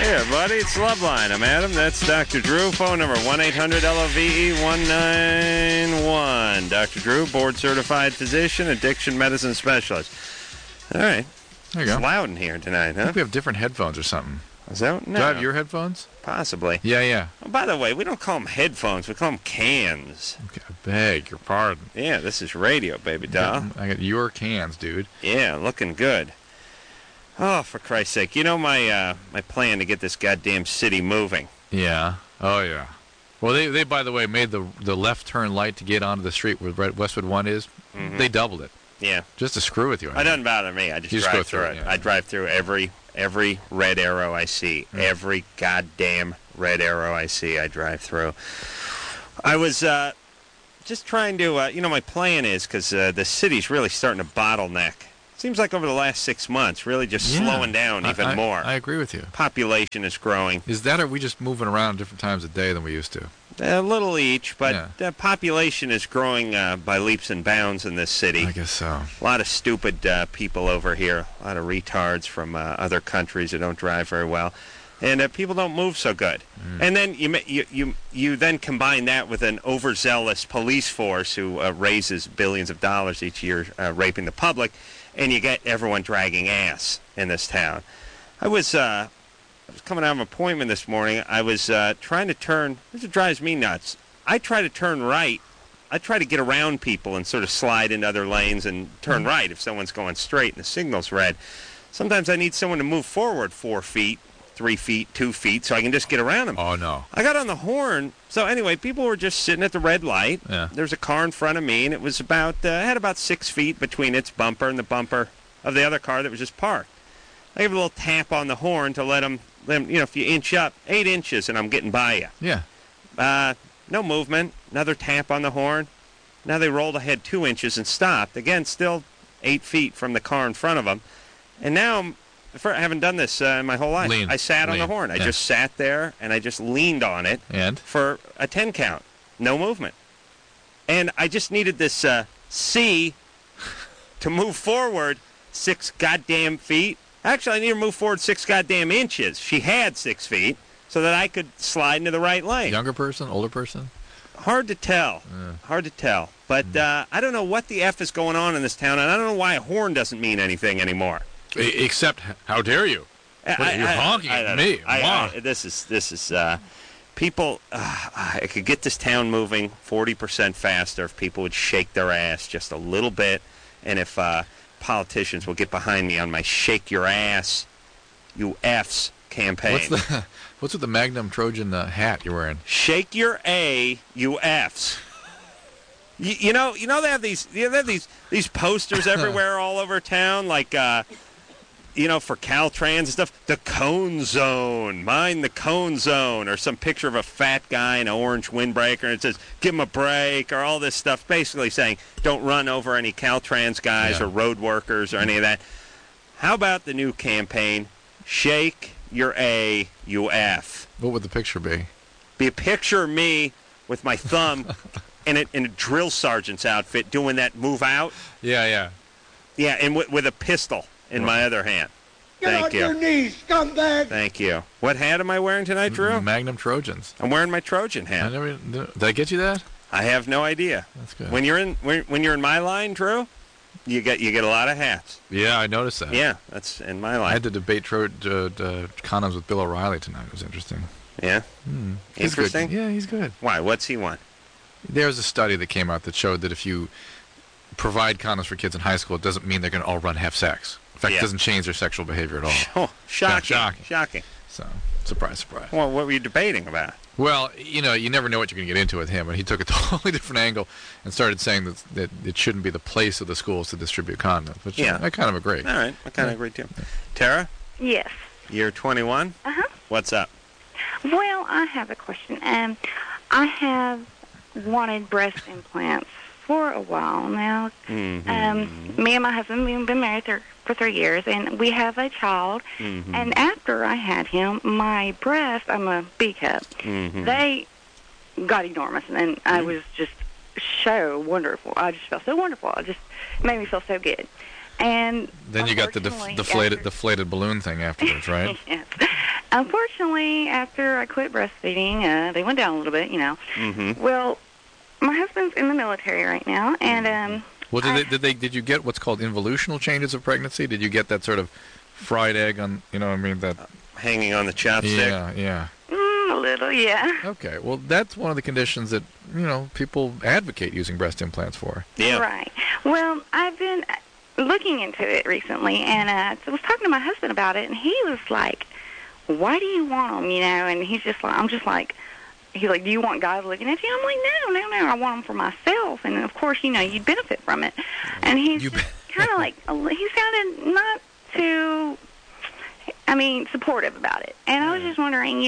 Hey, buddy, it's Loveline. I'm Adam. That's Dr. Drew. Phone number 1-800-LOVE-191. Dr. Drew, board-certified physician, addiction medicine specialist. All right. There you go. It's loud in here tonight, I huh? think we have different headphones or something. Is that? No. Do I have your headphones? Possibly. Yeah. Oh, by the way, we don't call them headphones. We call them cans. Okay, I beg your pardon. Yeah, this is radio, baby doll. I got your cans, dude. Yeah, looking good. Oh, for Christ's sake. You know my plan to get this goddamn city moving. Yeah. Oh, yeah. Well, they by the way, made the left turn light to get onto the street where Westwood 1 is. Mm-hmm. They doubled it. Yeah. Just to screw with you. It doesn't bother me. I just drive through it. Yeah. I drive through every red arrow I see. Mm. Every goddamn red arrow I see, I drive through. I was just trying to, my plan is, because the city's really starting to bottleneck. Seems like over the last 6 months, really just slowing down even more. I agree with you. Population is growing. Is that, or are we just moving around different times of day than we used to? A little each, but the population is growing by leaps and bounds in this city. I guess so. A lot of stupid people over here. A lot of retards from other countries who don't drive very well. And people don't move so good. Mm. And then you then combine that with an overzealous police force who raises billions of dollars each year raping the public, and you get everyone dragging ass in this town. I was coming out of an appointment this morning. I was trying to turn. This drives me nuts. I try to turn right. I try to get around people and sort of slide into other lanes and turn right if someone's going straight and the signal's red. Sometimes I need someone to move forward 4 feet, 3 feet, 2 feet, so I can just get around them. Oh, no. I got on the horn. So anyway, people were just sitting at the red light. Yeah. There's a car in front of me, and it was had about 6 feet between its bumper and the bumper of the other car that was just parked. I gave a little tap on the horn to let them, if you inch up 8 inches and I'm getting by you. Yeah. No movement. Another tap on the horn. Now they rolled ahead 2 inches and stopped. Again, still 8 feet from the car in front of them. And now, I haven't done this my whole life. I sat on the horn. I just sat there, and I just leaned on it for a 10 count. No movement. And I just needed this C to move forward 6 goddamn feet. Actually, I need to move forward 6 goddamn inches. She had 6 feet so that I could slide into the right lane. Younger person, older person? Hard to tell. Hard to tell. But I don't know what the F is going on in this town, and I don't know why a horn doesn't mean anything anymore. Except, how dare you? You're honking at me. This is people. I could get this town moving 40% faster if people would shake their ass just a little bit, and if politicians will get behind me on my "Shake Your Ass, You F's" campaign. What's with the Magnum Trojan hat you're wearing? Shake your A, you F's. You know they have these posters everywhere all over town, like for Caltrans and stuff. The Cone Zone, mind the Cone Zone, or some picture of a fat guy in an orange windbreaker, and it says "Give him a break," or all this stuff, basically saying don't run over any Caltrans guys or road workers or any of that. How about the new campaign, Shake Your A, You F? What would the picture be? Be a picture of me with my thumb in a drill sergeant's outfit doing that move out. Yeah, and with a pistol in my other hand. Get on your knees, scumbag! Thank you. What hat am I wearing tonight, Drew? Magnum Trojans. I'm wearing my Trojan hat. Did I get you that? I have no idea. That's good. When you're in my line, Drew, you get a lot of hats. Yeah, I noticed that. Yeah, that's in my line. I had to debate condoms with Bill O'Reilly tonight. It was interesting. Yeah? Interesting? Yeah, he's good. Why? What's he want? There's a study that came out that showed that if you provide condoms for kids in high school, it doesn't mean they're going to all run have sex. In fact, it doesn't change their sexual behavior at all. Oh, shocking. So, surprise. Well, what were you debating about? Well, you never know what you're going to get into with him, and he took a totally different angle and started saying that it shouldn't be the place of the schools to distribute condoms, which I kind of agree. All right, I kind of agree, too. Tara? Yes. You're 21? Uh-huh. What's up? Well, I have a question. I have wanted breast implants for a while now. Mm-hmm. Me and my husband, we've been married for 3 years, and we have a child. Mm-hmm. And after I had him, my breasts, I'm a B cup, they got enormous, and I was just so wonderful. I just felt so wonderful. It made me feel so good. And then you got the deflated balloon thing afterwards, right? Yes. Unfortunately, after I quit breastfeeding, they went down a little bit, Mm-hmm. Well, my husband's in the military right now, and Well, did you get what's called involutional changes of pregnancy? Did you get that sort of fried egg on, that Hanging on the chopstick? Yeah. a little, yeah. Okay, well, that's one of the conditions that, people advocate using breast implants for. Yeah. Right. Well, I've been looking into it recently, and I was talking to my husband about it, and he was like, why do you want them, And he's just like, he's like, do you want guys looking at you? I'm like, no, I want them for myself, and of course, you'd benefit from it. And he's kind of like, he sounded not too, supportive about it. And I was just wondering,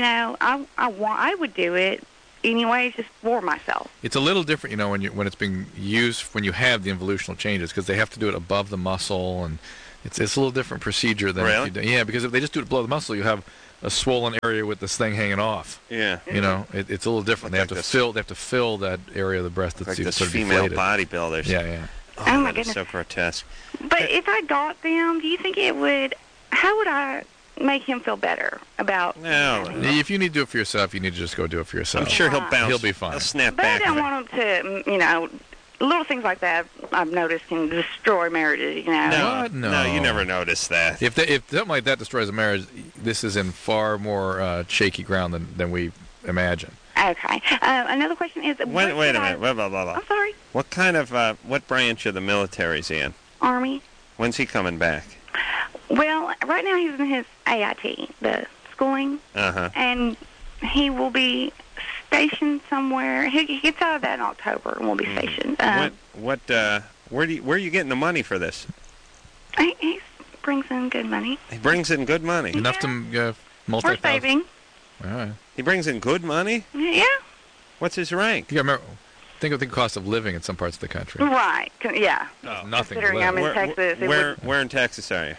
I would do it anyway, just for myself. It's a little different, when it's being used when you have the involutional changes, because they have to do it above the muscle, and it's a little different procedure than Really? if you do. Yeah, because if they just do it below the muscle, you have a swollen area with this thing hanging off. Yeah. It's a little different. They have to fill that area of the breast that's Like this sort of female deflated. bodybuilders. Yeah. Oh, my that is goodness. so grotesque. But if I got them, do you think how would I make him feel better about No. If you need to do it for yourself, you need to just go do it for yourself. I'm sure he'll bounce. He'll be fine. He'll snap But I back. don't want him to, little things like that I've noticed can destroy marriages, No, What? No. no, you never noticed that. If something like that destroys a marriage, this is in far more shaky ground than we imagine. Okay. Another question is... Wait a minute. Blah, blah, blah, blah. I'm sorry. What kind of, what branch of the military is he in? Army. When's he coming back? Well, right now he's in his AIT, the schooling, Uh-huh. and he will be stationed somewhere. He gets out of that in October and will be stationed. Where are you getting the money for this? He brings in good money. He brings in good money. Enough to We're multi-thousand. saving. All right. He brings in good money? Yeah. What's his rank? You got to remember, think of the cost of living in some parts of the country. Right. Yeah. Nothing. to Considering live. I'm in Texas. Where in Texas are you?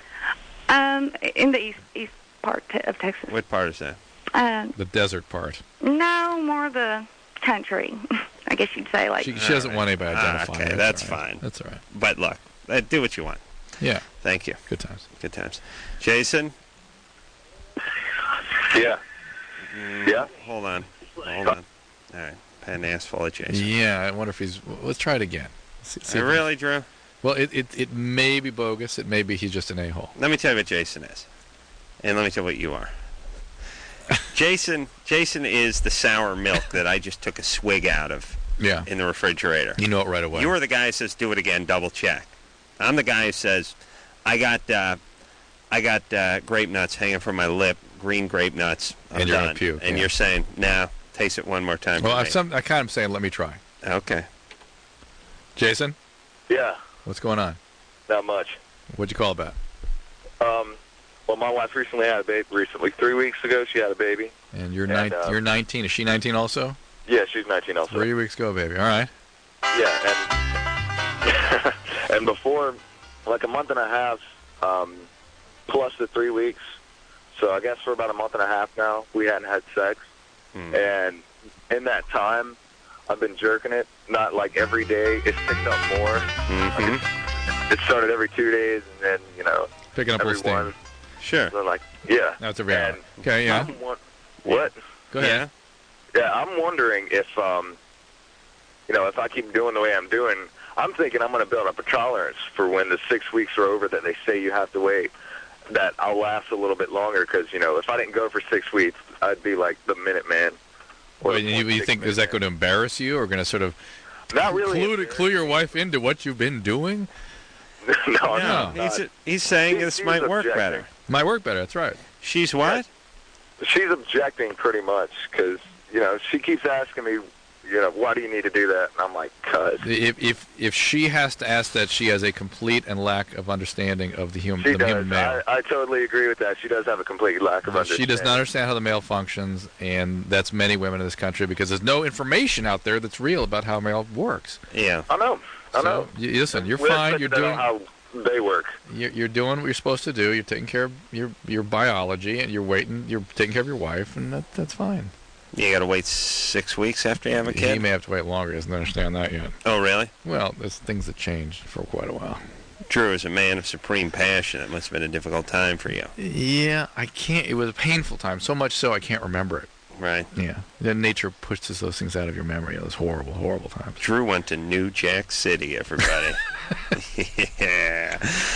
In the east part of Texas. What part is that? The desert part. No, more the country. I guess you'd say like. She doesn't want anybody identifying. Okay, that's fine. That's all right. But look, do what you want. Yeah. Thank you. Good times. Good times. Jason? Yeah. Yeah. Hold on. All right. Pen ass full of Jason. Yeah, I wonder if he's... Let's try it again. See if- Really, Drew? Well, it may be bogus. It may be he's just an a-hole. Let me tell you what Jason is. And let me tell you what you are. Jason is the sour milk that I just took a swig out of Yeah. in the refrigerator. You know it right away. You are the guy who says, do it again, double check. I'm the guy who says, I got grape nuts hanging from my lip, green grape nuts. I'm And you're gonna done. puke, And yeah. you're saying, nah, taste it one more time. Well, for me." I kind of saying, let me try. Okay. Jason, Yeah. what's going on? Not much. What'd you call about? Well, my wife recently had a baby. 3 weeks ago, she had a baby. And you're And, you're 19. Is she 19 also? Yeah, she's 19 also. 3 weeks ago, baby. All right. Yeah, and and before, like a month and a half, plus the 3 weeks. So I guess for about a month and a half now, we hadn't had sex. And in that time, I've been jerking it. Not like every day. It's picked up more. Mm-hmm. It started every 2 days, and then Picking up a every little steam. one. Sure. So like, yeah. That's every hour. And Okay, yeah. What? Go ahead. Yeah, I'm wondering if, if I keep doing the way I'm doing, I'm thinking I'm going to build up a tolerance for when the 6 weeks are over that they say you have to wait, that I'll last a little bit longer because, if I didn't go for 6 weeks, I'd be like the Minuteman. Well, you think, is that going to embarrass you or going to sort of Not really. clue your wife into what you've been doing? No. He's saying this She's might work objecting. better. Might work better, that's right. She's what? She's objecting pretty much because, she keeps asking me, why do you need to do that? And I'm like, cuz. If she has to ask that, she has a complete and lack of understanding of the human male. I totally agree with that. She does have a complete lack of understanding. She does not understand how the male functions, and that's many women in this country because there's no information out there that's real about how male works. Yeah. I know. Listen, you're We're fine. expected You're to know doing how they work. you're doing what you're supposed to do. You're taking care of your biology, and you're taking care of your wife, and that's fine. You got to wait 6 weeks after you have a kid? He may have to wait longer. He doesn't understand that yet. Oh, really? Well, there's things that changed for quite a while. Drew is a man of supreme passion. It must have been a difficult time for you. Yeah, I can't. It was a painful time, so much so I can't remember it. Right. Yeah. Then nature pushes those things out of your memory. Those horrible, horrible times. Drew went to New Jack City, everybody. Yeah.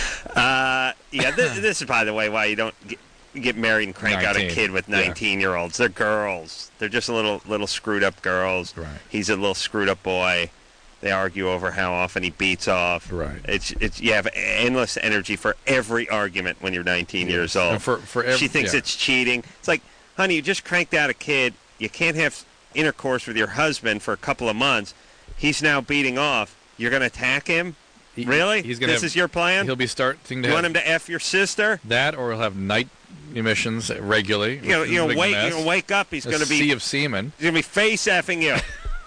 This is, by the way, why you don't get married and crank out a kid with 19-year-olds. They're girls. They're just little screwed-up girls. Right. He's a little screwed-up boy. They argue over how often he beats off. Right. It's you have endless energy for every argument when you're 19 years old. And for every, she thinks it's cheating. It's like, honey, you just cranked out a kid. You can't have intercourse with your husband for a couple of months. He's now beating off. You're going to attack him? Really? This is your plan? He'll be starting to. You want him to F your sister? That, or he'll have night emissions regularly. You'll wake up. He's going to be sea of semen. He's going to be face effing you.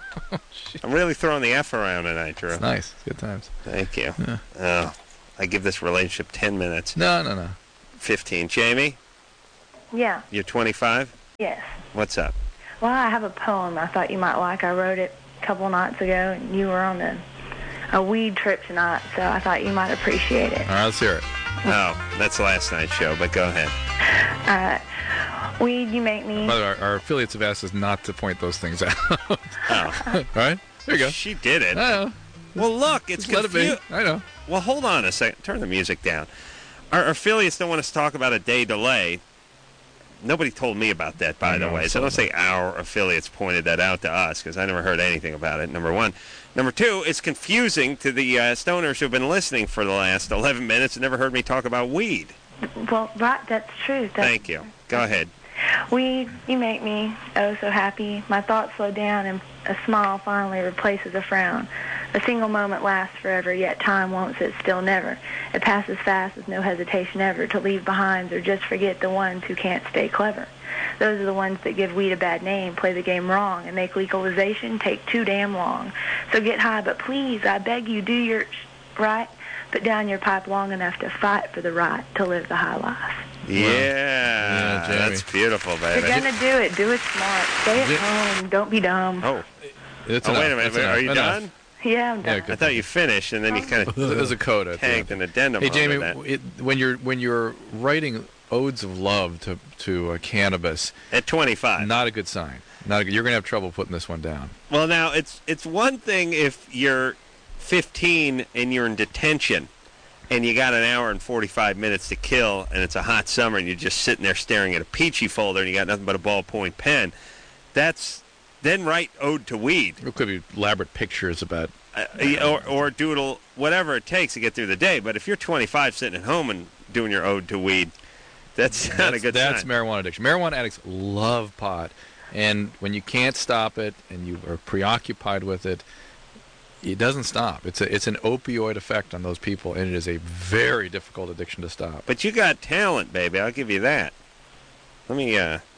I'm really throwing the F around tonight, Drew. It's nice. Good times. Thank you. Yeah. I give this relationship 10 minutes. No. 15. Jamie? Yeah. You're 25? Yes. What's up? Well, I have a poem I thought you might like. I wrote it a couple nights ago, and you were on a weed trip tonight, so I thought you might appreciate it. All right, let's hear it. Oh, that's last night's show, but go ahead. All right. Weed, you make me... By the way, our affiliates have asked us not to point those things out. Oh. All right? There you go. She did it. I know. Well, look, it's Let it be. I know. Well, hold on a second. Turn the music down. Our affiliates don't want us to talk about a day delay. Nobody told me about that, by the way. So don't say our affiliates pointed that out to us, because I never heard anything about it, number one. Number two, it's confusing to the stoners who've been listening for the last 11 minutes and never heard me talk about weed. Well, right, that's true. Thank you. Go ahead. Weed, you make me oh so happy. My thoughts slow down and a smile finally replaces a frown. A single moment lasts forever, yet time won't sit still never. It passes fast with no hesitation ever to leave behind or just forget the ones who can't stay clever. Those are the ones that give weed a bad name, play the game wrong, and make legalization take too damn long. So get high, but please, I beg you, do your right. Put down your pipe long enough to fight for the right to live the high life. Yeah, that's beautiful, baby. If you're going to do it, do it smart. Stay at home. Don't be dumb. Oh, wait a minute. Are you done? Yeah, I'm done. I thought you finished, and then you kind of there's a code tagged an addendum. Hey, Jamie, when you're writing odes of love to cannabis at 25, not a good sign. Not a good, you're going to have trouble putting this one down. Well, now it's one thing if you're 15 and you're in detention, and you got an hour and 45 minutes to kill, and it's a hot summer, and you're just sitting there staring at a peachy folder, and you got nothing but a ballpoint pen. Then write ode to weed. It could be elaborate pictures about... or doodle whatever it takes to get through the day. But if you're 25 sitting at home and doing your ode to weed, that's not a good sign. That's marijuana addiction. Marijuana addicts love pot. And when you can't stop it and you are preoccupied with it, it doesn't stop. It's an opioid effect on those people, and it is a very difficult addiction to stop. But you got talent, baby. I'll give you that. Let me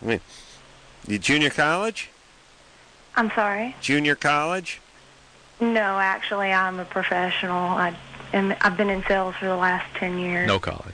you junior college? I'm sorry? Junior college? No, actually, I'm a professional. I've been in sales for the last 10 years. No college.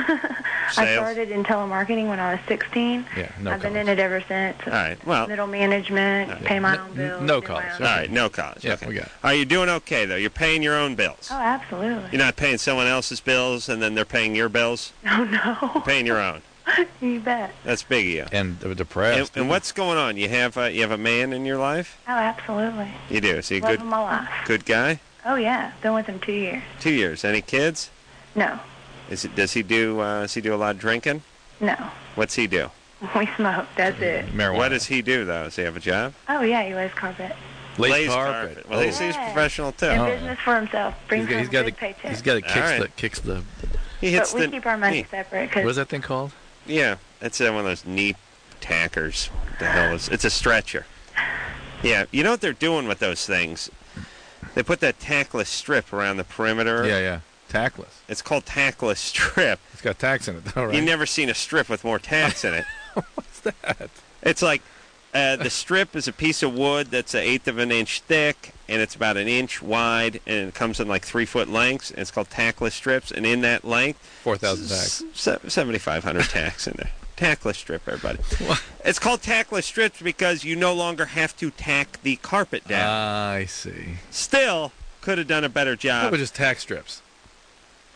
I started in telemarketing when I was 16. Yeah, no I've college. been in it ever since. All right, well... Middle management, pay my own bills. No college. All right, no college. Yeah, okay. we got it. Are you doing okay, though? You're paying your own bills? Oh, absolutely. You're not paying someone else's bills, and then they're paying your bills? Oh, no. You're paying your own? You bet. That's big of you. And depressed. And what's going on? You have a man in your life? Oh, absolutely. You do. Is he a Love of my life. good guy? Oh, yeah. Been with him 2 years. 2 years. Any kids? No. Does he do a lot of drinking? No. What's he do? We smoke. That's it. Marijuana. What does he do, though? Does he have a job? Oh, yeah. He lays carpet. Lays carpet. Well, he's professional, too. In business for himself. Brings home a good paycheck. He's got to kicks the... He hits but we keep our money separate. Cause what is that thing called? Yeah, it's one of those knee tackers. What the hell is it's a stretcher. Yeah, you know what they're doing with those things? They put that tackless strip around the perimeter. Yeah. Tackless. It's called tackless strip. It's got tacks in it, though, right? You've never seen a strip with more tacks in it. What's that? It's like the strip is a piece of wood that's 1/8 of an inch thick, and it's about 1 inch wide, and it comes in like 3-foot lengths, and it's called tackless strips, and in that length... 4,000 tacks. 7,500 tacks in there. Tackless strip, everybody. What? It's called tackless strips because you no longer have to tack the carpet down. I see. Still, could have done a better That job. was just tack strips.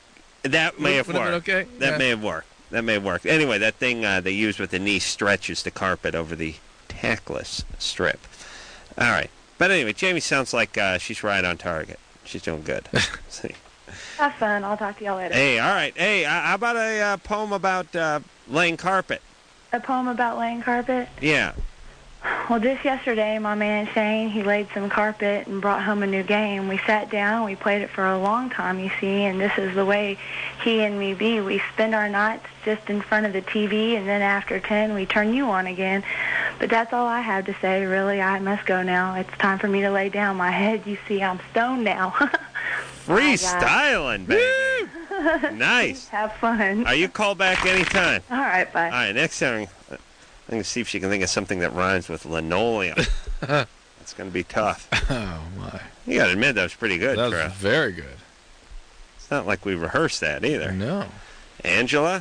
That may have Would have worked. been okay? That Yeah. may have worked. That may have worked. Anyway, that thing they use with the knee stretches the carpet over the tackless strip. All right. But anyway, Jamie sounds like she's right on target. She's doing good. See. Have fun. I'll talk to y'all later. Hey, all right. Hey, how about a poem about laying carpet? A poem about laying carpet? Yeah. Well, just yesterday, my man Shane, he laid some carpet and brought home a new game. We sat down, we played it for a long time, you see, and this is the way he and me be. We spend our nights just in front of the TV, and then after 10, we turn you on again. But that's all I have to say, really. I must go now. It's time for me to lay down my head. You see, I'm stoned now. Freestyling, baby. Nice. Have fun. You call back anytime. All right, bye. All right, next time I'm going to see if she can think of something that rhymes with linoleum. It's going to be tough. Oh, my. You got to admit that was pretty good, That was Trev. very good. It's not like we rehearsed that either. No. Angela?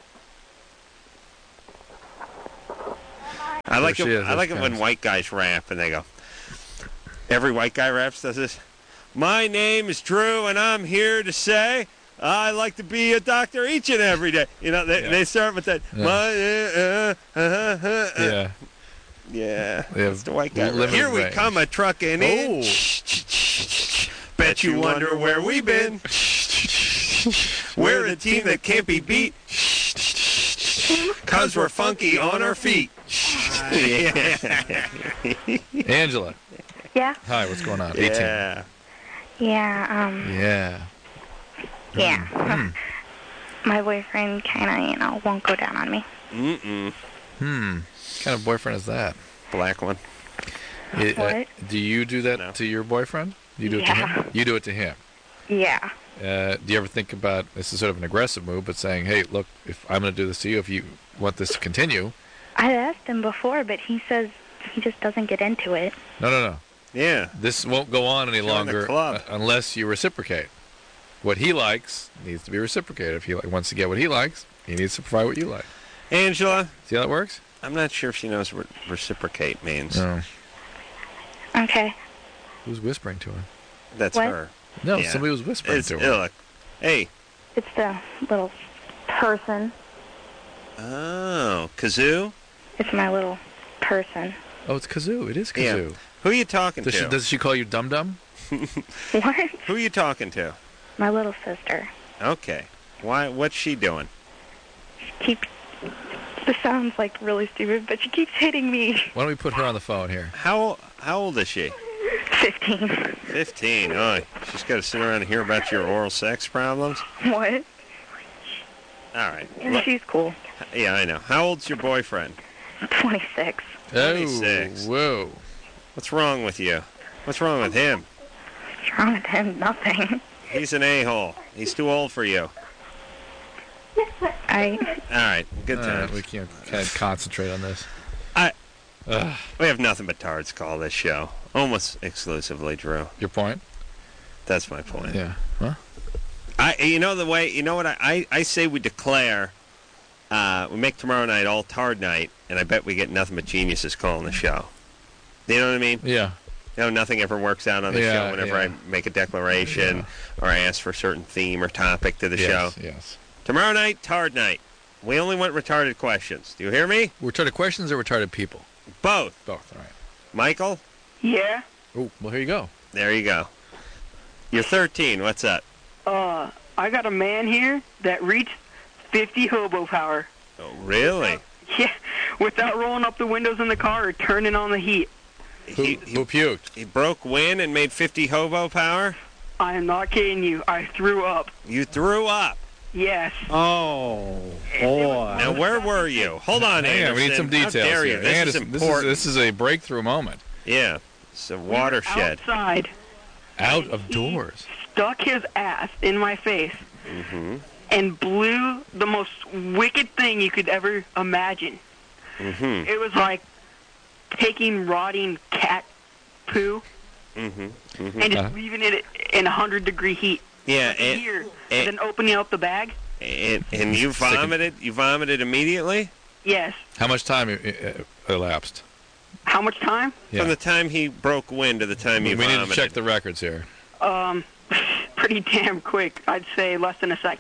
I like There she it. is. I like There it she when comes. white guys rap and they go. Every white guy raps does this. My name is Drew, and I'm here to say I like to be a doctor each and every day. You know, they start with that. Yeah. My, Yeah. yeah. They have That's the white guy. limited Here we range. come a trucking in. Oh. Bet you wonder where we been. We're a team that can't be beat. Cause we're funky on our feet. Angela. Yeah? Hi, what's going on? 18. Yeah. Yeah. My boyfriend kind of, won't go down on me. Mm-mm. What kind of boyfriend is that? Black one. What? Do you do that No. to your boyfriend? You do it to Yeah. him? You do it to him. Yeah. Do you ever think about, this is sort of an aggressive move, but saying, hey, look, if I'm going to do this to you, if you want this to continue. I asked him before, but he says he just doesn't get into it. No. Yeah. This won't go on any Join the longer club. unless you reciprocate. What he likes needs to be reciprocated. If he wants to get what he likes, he needs to provide what you like. Angela, See how that works? I'm not sure if she knows what reciprocate means. No. Okay. Who's whispering to her? That's What? her. No, Yeah. somebody was whispering It's to her. look. Hey. It's the little person. Oh, Kazoo? It's my little person. Oh, it's Kazoo. It is Yeah. Kazoo. Who are you talking Does to? she call you Dum Dum? What? Who are you talking to? My little sister. Okay. Why? What's she doing? Keeps. This sounds like really stupid, but she keeps hitting me. Why don't we put her on the phone here? How old is she? 15. 15. Oh, she's got to sit around and hear about your oral sex problems? What? All right. Yeah, she's cool. Yeah, I know. How old's your boyfriend? 26. 26. Oh, whoa. What's wrong with you? What's wrong with him? What's wrong with him? Nothing. He's an a-hole. He's too old for you. All right. Good times. We can't concentrate on this. We have nothing but tards call this show. Almost exclusively, Drew. Your point? That's my point. Yeah. Huh? You know what I say we declare, we make tomorrow night all tard night, and I bet we get nothing but geniuses calling the show. You know what I mean? Yeah. You know, nothing ever works out on the show whenever I make a declaration or I ask for a certain theme or topic to the show. Yes. Tomorrow night, tard night. We only want retarded questions. Do you hear me? Retarded questions or retarded people? Both. Both, all right. Michael? Yeah. Oh, well, here you go. There you go. You're 13. What's up? I got a man here that reached 50 hobo power. Oh, really? Yeah, without rolling up the windows in the car or turning on the heat. He Who puked? he broke wind and made 50 hobo power? I am not kidding you. I threw up. You threw up. Yes. Oh, boy. Now, where were you? Hold on, Hang on, Anderson. we need some details How dare you? here. This is Anderson, important. this is a breakthrough moment. Yeah, it's a watershed. Outside. Out of doors. Stuck his ass in my face and blew the most wicked thing you could ever imagine. It was like taking rotting cat poo and just leaving it in 100-degree heat. Yeah, Here, and then opening up the bag. and you vomited. You vomited immediately Yes. How much time elapsed? How much time? Yeah. from the time he broke wind to the time we you need vomited. to check the records here. Pretty damn quick. I'd say less than a second.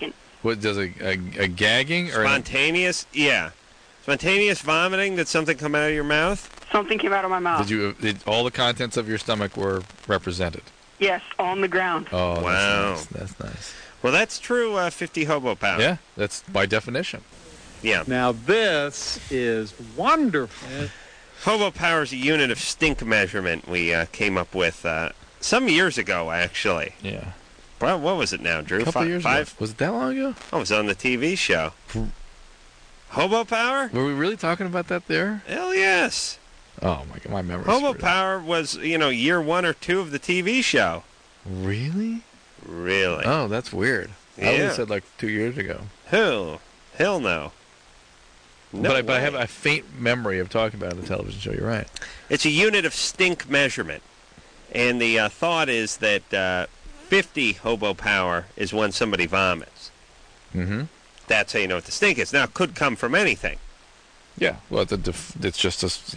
What does a gagging or Spontaneous? Yeah. Spontaneous vomiting? Did something come out of your mouth? Something came out of my mouth. did all the contents of your stomach were represented? Yes, on the ground. Oh, Wow. That's nice. Well, that's true. 50 hobo power. Yeah, that's by definition. Yeah. Now this is wonderful. Hobo power is a unit of stink measurement we came up with some years ago, actually. Yeah. Well, what was it now, Drew? A couple years five? ago. Was it that long ago? Oh, it was on the TV show. Hobo power? Were we really talking about that there? Hell yes. Oh my god, my memory. Hobo power was, year 1 or 2 of the TV show. Really? Really? Oh, that's weird. I would Yeah. have said like 2 years ago. Hell no. But I have a faint memory of talking about it on the television show. You're right. It's a unit of stink measurement. And the thought is that 50 hobo power is when somebody vomits. Mm-hmm. That's how you know what the stink is. Now, it could come from anything. Yeah. Well, it's just a